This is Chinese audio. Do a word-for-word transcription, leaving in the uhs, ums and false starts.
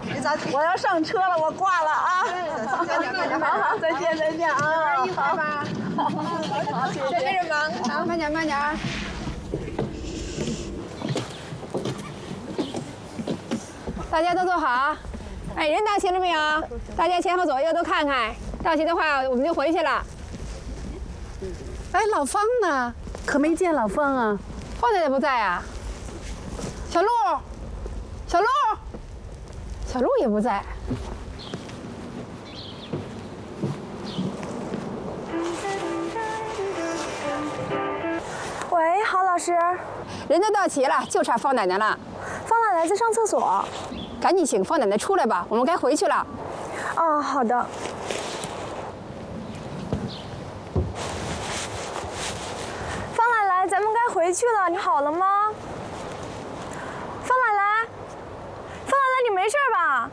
我要上车了，我挂了啊！好好，再见再见啊！好吧，好，谢谢。没事忙，好，慢点慢点啊。大家都坐好。哎，人到齐了没有？大家前后左右都看看。到齐的话，我们就回去了。 哎，老方呢？可没见老方啊。 方奶奶不在啊。小陆，小陆，小陆也不在。 喂，郝老师， 人都到齐了，就差方奶奶了。 方奶奶在上厕所， 赶紧请方奶奶出来吧，我们该回去了。 哦，好的。方奶奶，咱们该回去了，你好了吗？方奶奶，方奶奶，你没事吧？